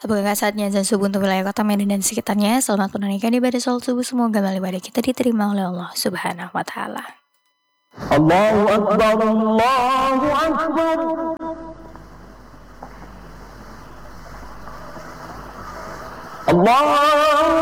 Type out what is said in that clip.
Apakah saatnya azan subuh untuk wilayah kota Medan dan sekitarnya? Selamat menunaikan ibadah sholat subuh. Semoga amal ibadah kita diterima oleh Allah Subhanahu wa Ta'ala. Allahu Akbar, Allahu Akbar. Allah